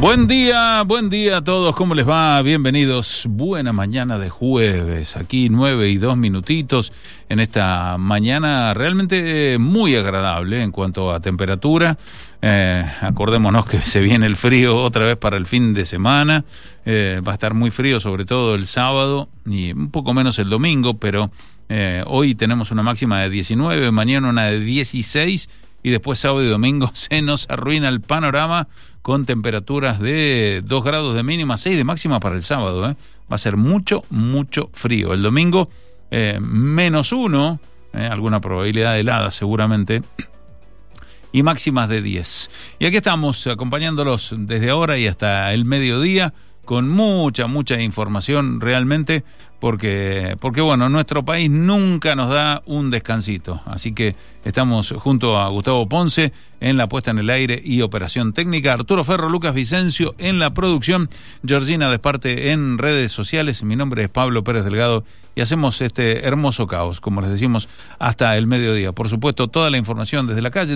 Buen día a todos, ¿cómo les va? Bienvenidos, buena mañana de jueves, aquí 9:02 en esta mañana realmente muy agradable en cuanto a temperatura. Acordémonos que se viene el frío otra vez para el fin de semana, va a estar muy frío sobre todo el sábado y un poco menos el domingo, pero hoy tenemos una máxima de 19, mañana una de 16 y después sábado y domingo se nos arruina el panorama con temperaturas de 2 grados de mínima, 6 de máxima para el sábado. Va a ser mucho frío. El domingo, -1, alguna probabilidad de helada seguramente, y máximas de 10. Y aquí estamos acompañándolos desde ahora y hasta el mediodía con mucha información realmente, porque bueno, nuestro país nunca nos da un descansito. Así que estamos junto a Gustavo Ponce en la puesta en el aire y operación técnica, Arturo Ferro, Lucas Vicencio en la producción, Georgina Desparte en redes sociales. Mi nombre es Pablo Pérez Delgado y hacemos este hermoso caos, como les decimos, hasta el mediodía. Por supuesto, toda la información desde la calle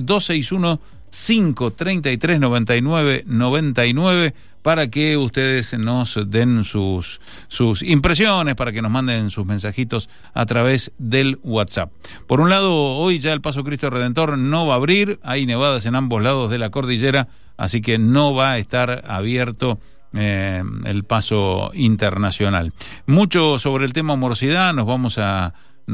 261-533-9999 para que ustedes nos den sus impresiones, para que nos manden sus mensajitos a través del WhatsApp. Por un lado, hoy ya el Paso Cristo Redentor no va a abrir, hay nevadas en ambos lados de la cordillera, así que no va a estar abierto el paso internacional. Mucho sobre el tema morosidad, nos vamos a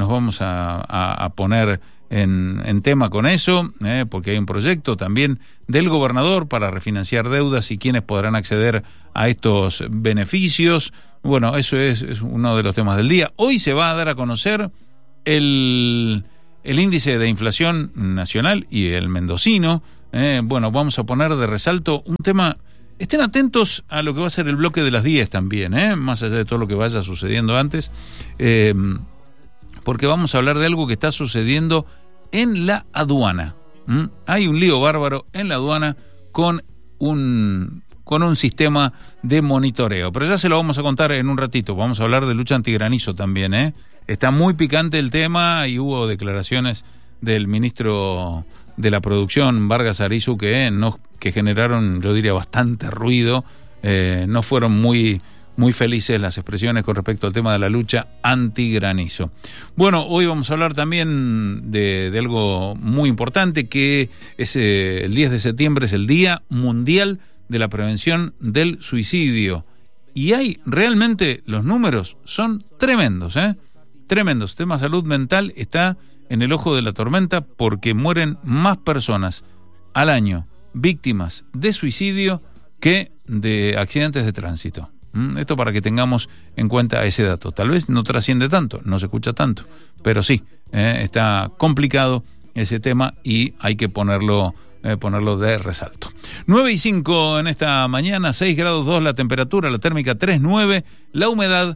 poner en tema con eso, porque hay un proyecto también del gobernador para refinanciar deudas y quienes podrán acceder a estos beneficios. Bueno, eso es uno de los temas del día. Hoy se va a dar a conocer el índice de inflación nacional y el mendocino. Bueno, vamos a poner de resalto un tema. Estén atentos a lo que va a ser el bloque de las 10 también, más allá de todo lo que vaya sucediendo antes, porque vamos a hablar de algo que está sucediendo en la aduana. Hay un lío bárbaro en la aduana con un sistema de monitoreo, pero ya se lo vamos a contar en un ratito. Vamos a hablar de lucha antigranizo también. Está muy picante el tema y hubo declaraciones del ministro de la producción, Vargas Arizu, que generaron, yo diría, bastante ruido. No fueron muy felices las expresiones con respecto al tema de la lucha antigranizo. Bueno, hoy vamos a hablar también de algo muy importante, que es el 10 de septiembre, es el Día Mundial de la Prevención del Suicidio. Y realmente los números son tremendos, tremendos. El tema salud mental está en el ojo de la tormenta porque mueren más personas al año víctimas de suicidio que de accidentes de tránsito. Esto para que tengamos en cuenta ese dato. Tal vez no trasciende tanto, no se escucha tanto, pero sí, está complicado ese tema y hay que ponerlo de resalto. 9:05 en esta mañana, 6 grados 2 la temperatura, la térmica 3.9, la humedad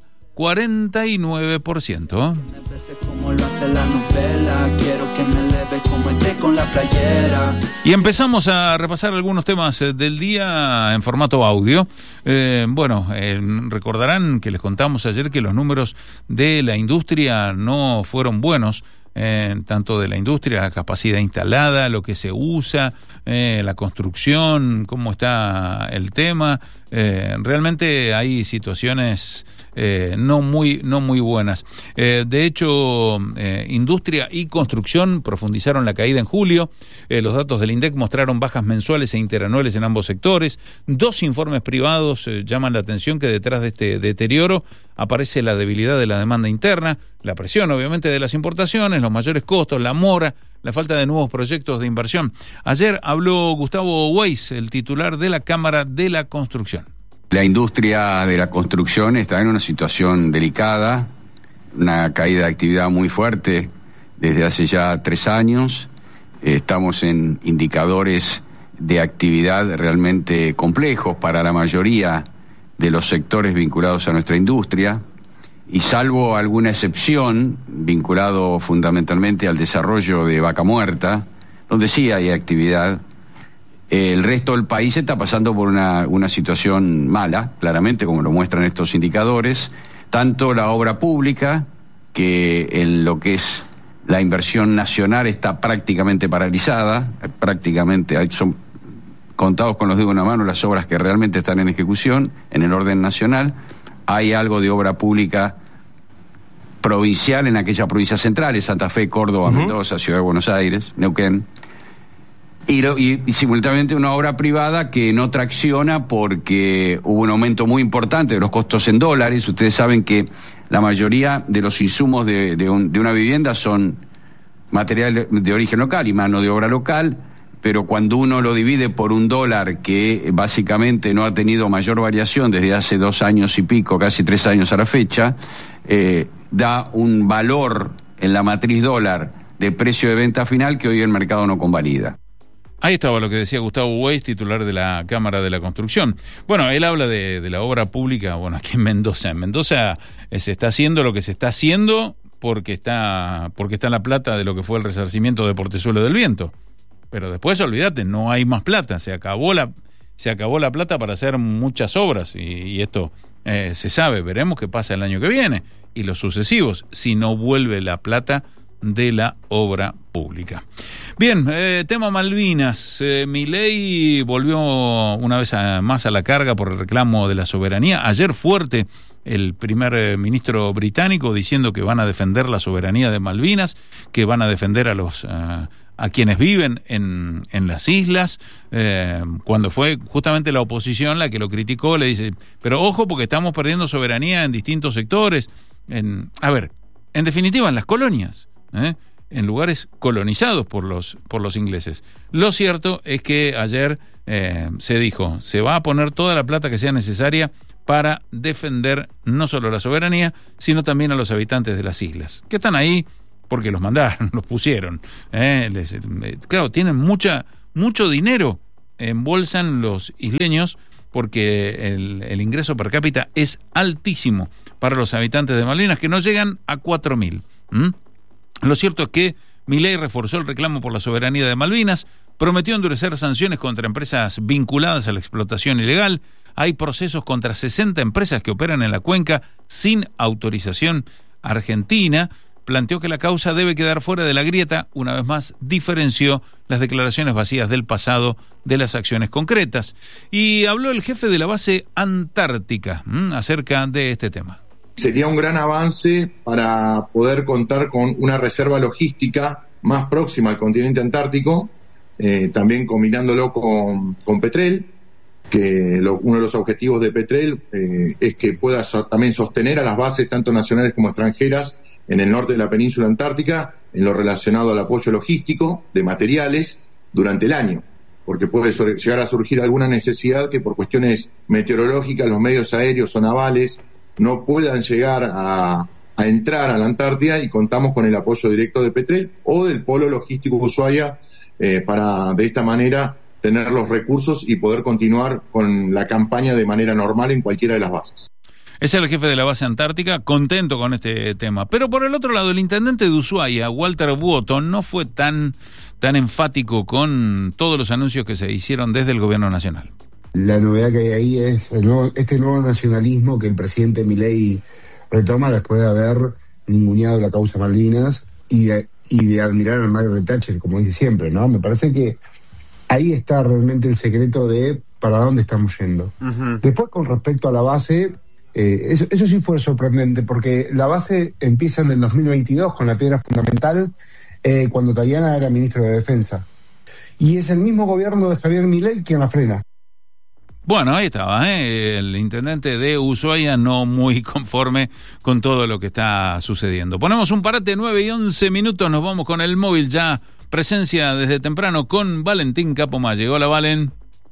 49%. Y empezamos a repasar algunos temas del día en formato audio. Recordarán que les contamos ayer que los números de la industria no fueron buenos, tanto de la industria, la capacidad instalada, lo que se usa, la construcción, cómo está el tema. Realmente hay situaciones no muy buenas. De hecho, industria y construcción profundizaron la caída en julio. Los datos del INDEC mostraron bajas mensuales e interanuales en ambos sectores. 2 informes privados llaman la atención que detrás de este deterioro aparece la debilidad de la demanda interna, la presión obviamente de las importaciones, los mayores costos, la mora, la falta de nuevos proyectos de inversión. Ayer habló Gustavo Weiss, el titular de la Cámara de la Construcción. La industria de la construcción está en una situación delicada, una caída de actividad muy fuerte desde hace ya 3 años. Estamos en indicadores de actividad realmente complejos para la mayoría de los sectores vinculados a nuestra industria, y salvo alguna excepción vinculado fundamentalmente al desarrollo de Vaca Muerta, donde sí hay actividad, el resto del país está pasando por una situación mala, claramente, como lo muestran estos indicadores, tanto la obra pública, que en lo que es la inversión nacional está prácticamente paralizada, son contados con los dedos de una mano las obras que realmente están en ejecución en el orden nacional. Hay algo de obra pública provincial en aquellas provincias centrales, Santa Fe, Córdoba, Mendoza, Ciudad de Buenos Aires, Neuquén. Y simultáneamente una obra privada que no tracciona porque hubo un aumento muy importante de los costos en dólares. Ustedes saben que la mayoría de los insumos de una vivienda son material de origen local y mano de obra local, pero cuando uno lo divide por $1, que básicamente no ha tenido mayor variación desde hace 2 años y pico, casi 3 años a la fecha, da un valor en la matriz dólar de precio de venta final que hoy el mercado no convalida. Ahí estaba lo que decía Gustavo Weiss, titular de la Cámara de la Construcción. Bueno, él habla de la obra pública, bueno, aquí en Mendoza. En Mendoza se está haciendo lo que se está haciendo porque está la plata de lo que fue el resarcimiento de Portezuelo del Viento. Pero después, olvídate, no hay más plata. Se acabó la plata para hacer muchas obras y esto se sabe. Veremos qué pasa el año que viene y los sucesivos, si no vuelve la plata de la obra pública. Bien, tema Malvinas. Milei volvió una vez más a la carga por el reclamo de la soberanía. Ayer fuerte el primer ministro británico diciendo que van a defender la soberanía de Malvinas, que van a defender a quienes viven en las islas, cuando fue justamente la oposición la que lo criticó, le dice, pero ojo porque estamos perdiendo soberanía en distintos sectores, en definitiva en las colonias, en lugares colonizados por los ingleses. Lo cierto es que ayer se dijo, se va a poner toda la plata que sea necesaria para defender no solo la soberanía, sino también a los habitantes de las islas, que están ahí porque los mandaron, los pusieron. Claro, tienen mucho dinero, embolsan los isleños, porque el ingreso per cápita es altísimo para los habitantes de Malvinas, que no llegan a 4.000. Lo cierto es que Milei reforzó el reclamo por la soberanía de Malvinas, prometió endurecer sanciones contra empresas vinculadas a la explotación ilegal. Hay procesos contra 60 empresas que operan en la cuenca sin autorización argentina. Planteó que la causa debe quedar fuera de la grieta. Una vez más, diferenció las declaraciones vacías del pasado de las acciones concretas. Y habló el jefe de la base antártica acerca de este tema. Sería un gran avance para poder contar con una reserva logística más próxima al continente antártico, también combinándolo con Petrel, que uno de los objetivos de Petrel es que pueda también sostener a las bases tanto nacionales como extranjeras en el norte de la península antártica en lo relacionado al apoyo logístico de materiales durante el año, porque puede llegar a surgir alguna necesidad que por cuestiones meteorológicas los medios aéreos o navales no puedan llegar a entrar a la Antártida, y contamos con el apoyo directo de Petrel o del Polo Logístico Ushuaia para de esta manera tener los recursos y poder continuar con la campaña de manera normal en cualquiera de las bases. Ese es el jefe de la base antártica, contento con este tema. Pero por el otro lado, el intendente de Ushuaia, Walter Buoto, no fue tan enfático con todos los anuncios que se hicieron desde el gobierno nacional. La novedad que hay ahí es este nuevo nacionalismo que el presidente Milei retoma después de haber ninguneado la causa Malvinas y de admirar a Margaret Thatcher, como dice siempre, ¿no? Me parece que ahí está realmente el secreto de para dónde estamos yendo. Uh-huh. Después, con respecto a la base, eso sí fue sorprendente, porque la base empieza en el 2022 con la piedra fundamental, cuando Tajana era ministro de Defensa. Y es el mismo gobierno de Javier Milei quien la frena. Bueno, ahí estaba, el intendente de Ushuaia no muy conforme con todo lo que está sucediendo. Ponemos un parate, 9:11, nos vamos con el móvil ya, presencia desde temprano con Valentín Capomá. Hola, Valen.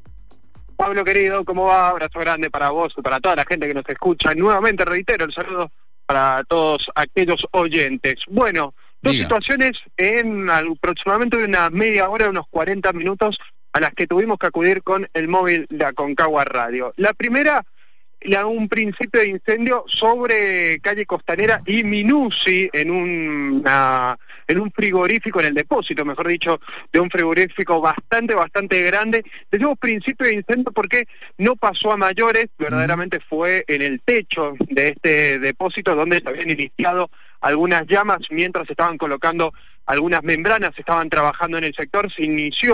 Pablo querido, ¿cómo va? Abrazo grande para vos y para toda la gente que nos escucha. Nuevamente reitero el saludo para todos aquellos oyentes. Bueno, dos situaciones en aproximadamente una media hora, unos 40 minutos, a las que tuvimos que acudir con el móvil de Aconcagua Radio. La primera, un principio de incendio sobre calle Costanera y Minusi en un frigorífico, en el depósito, mejor dicho, de un frigorífico bastante grande. Decimos principio de incendio porque no pasó a mayores, verdaderamente fue en el techo de este depósito donde se habían iniciado algunas llamas mientras estaban colocando algunas membranas, estaban trabajando en el sector, se inició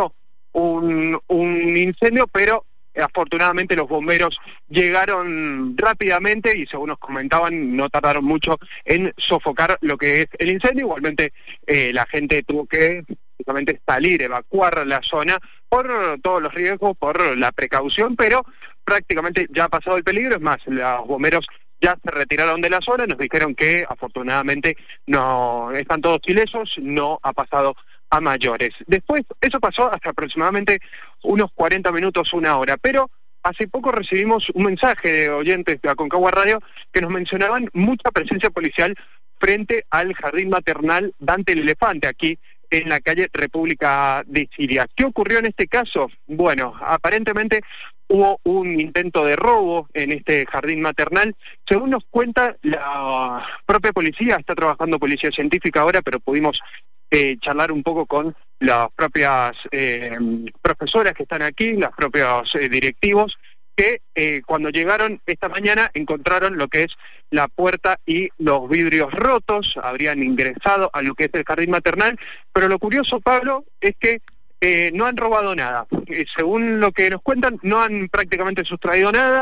un incendio, pero afortunadamente los bomberos llegaron rápidamente y, según nos comentaban, no tardaron mucho en sofocar lo que es el incendio. Igualmente la gente tuvo que justamente salir, evacuar la zona por todos los riesgos, por la precaución, pero prácticamente ya ha pasado el peligro. Es más, los bomberos ya se retiraron de la zona, nos dijeron que afortunadamente no están todos ilesos, no ha pasado a mayores. Después, eso pasó hasta aproximadamente unos 40 minutos, una hora, pero hace poco recibimos un mensaje de oyentes de Aconcagua Radio que nos mencionaban mucha presencia policial frente al jardín maternal Dante el Elefante, aquí en la calle República de Siria. ¿Qué ocurrió en este caso? Bueno, aparentemente hubo un intento de robo en este jardín maternal. Según nos cuenta la propia policía, está trabajando policía científica ahora, pero pudimos charlar un poco con las propias profesoras que están aquí, los propios directivos, que cuando llegaron esta mañana encontraron lo que es la puerta y los vidrios rotos, habrían ingresado a lo que es el jardín maternal, pero lo curioso, Pablo, es que no han robado nada. Según lo que nos cuentan, no han prácticamente sustraído nada,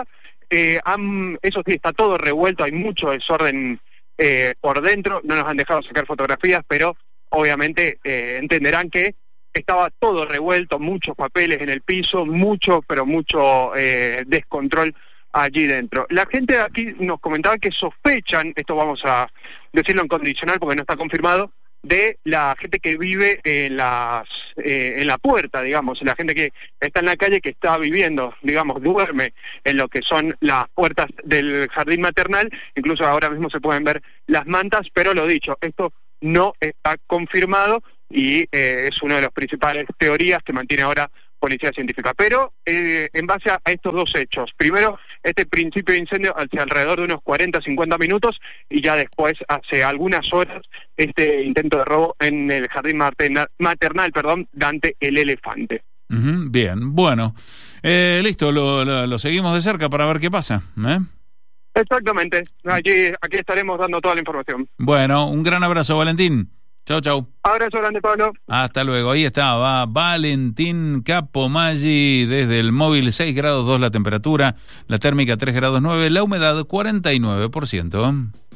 eso sí, está todo revuelto, hay mucho desorden por dentro, no nos han dejado sacar fotografías, pero obviamente entenderán que estaba todo revuelto, muchos papeles en el piso, mucho descontrol allí dentro. La gente aquí nos comentaba que sospechan, esto vamos a decirlo en condicional porque no está confirmado, de la gente que vive en la puerta, digamos, la gente que está en la calle, que está viviendo, digamos, duerme en lo que son las puertas del jardín maternal. Incluso ahora mismo se pueden ver las mantas, pero lo dicho, esto no está confirmado y es una de las principales teorías que mantiene ahora Policía Científica. Pero en base a estos dos hechos, primero este principio de incendio hace alrededor de unos 40-50 minutos y ya después, hace algunas horas, este intento de robo en el jardín maternal, Dante el Elefante. Bien, bueno, listo, lo seguimos de cerca para ver qué pasa, ¿eh? Exactamente, aquí estaremos dando toda la información. Bueno, un gran abrazo, Valentín. Chau, chau. Abrazo grande, Pablo. Hasta luego. Ahí estaba Valentín Capomaggi desde el móvil. 6 grados 2 la temperatura, la térmica 3 grados 9, la humedad 49%.